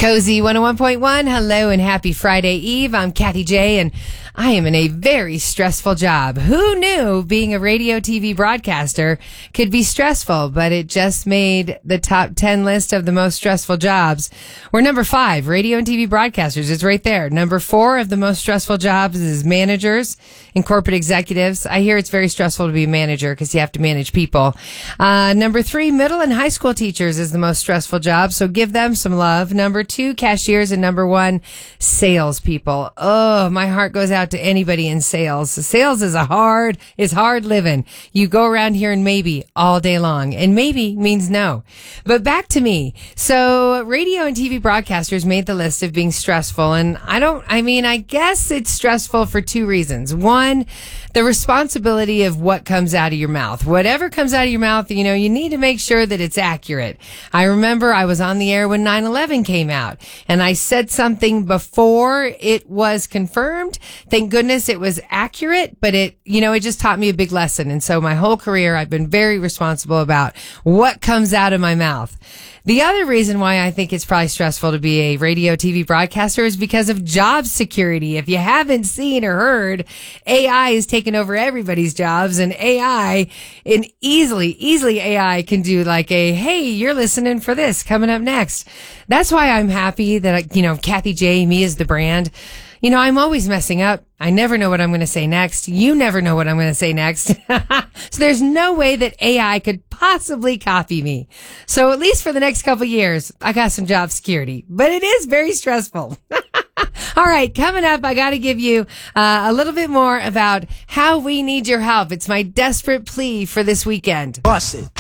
Cozy 101.1. Hello and happy Friday Eve. I'm Kathy J, and I am in a very stressful job. Who knew being a radio TV broadcaster could be stressful? But it just made the top 10 list of the most stressful jobs. We're number 5, radio and TV broadcasters. It's right there. Number 4 of the most stressful jobs is managers and corporate executives. I hear it's very stressful to be a manager because you have to manage people. Number 3, middle and high school teachers is the most stressful job. So give them some love. Number 2, cashiers, and number 1, salespeople. Oh, my heart goes out to anybody in sales. Sales is hard living. You go around here and maybe all day long, and maybe means no. But back to me. So radio and TV broadcasters made the list of being stressful, and I guess it's stressful for 2 reasons. 1, the responsibility of what comes out of your mouth. Whatever comes out of your mouth, you need to make sure that it's accurate. I remember I was on the air when 9/11 came out, and I said something before it was confirmed. Thank goodness it was accurate, but it just taught me a big lesson. And so my whole career, I've been very responsible about what comes out of my mouth. The other reason why I think it's probably stressful to be a radio TV broadcaster is because of job security. If you haven't seen or heard, AI is taking over everybody's jobs, and easily AI can do like hey, you're listening for this coming up next. That's why I'm happy that, Kathy J, me as the brand. I'm always messing up. I never know what I'm going to say next. You never know what I'm going to say next. So there's no way that AI could possibly copy me. So at least for the next couple years, I got some job security, but it is very stressful. All right, coming up, I got to give you a little bit more about how we need your help. It's my desperate plea for this weekend. Bust it.